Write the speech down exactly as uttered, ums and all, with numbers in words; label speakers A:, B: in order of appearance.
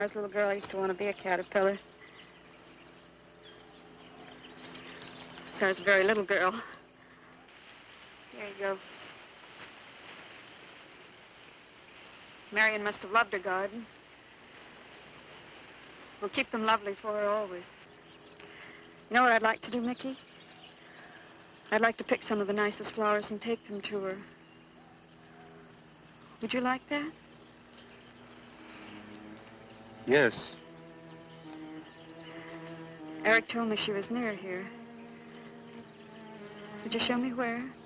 A: I was a little girl, I used to want to be a caterpillar. So I was a very little girl. Here you go. Marion must have loved her gardens. We'll keep them lovely for her always. You know what I'd like to do, Mickey? I'd like to pick some of the nicest flowers and take them to her. Would you like that?
B: Yes.
A: Eric told me she was near here. Would you show me where?